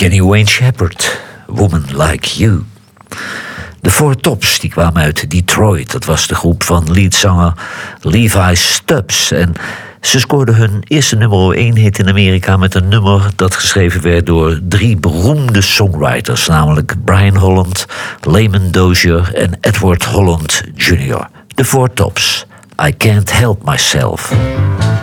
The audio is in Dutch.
Kenny Wayne Shepherd, Woman Like You. De Four Tops die kwamen uit Detroit. Dat was de groep van leadzanger Levi Stubbs. En ze scoorden hun eerste nummer 1 hit in Amerika met een nummer dat geschreven werd door 3 beroemde songwriters, namelijk Brian Holland, Layman Dozier en Edward Holland Jr. De Four Tops, I Can't Help Myself.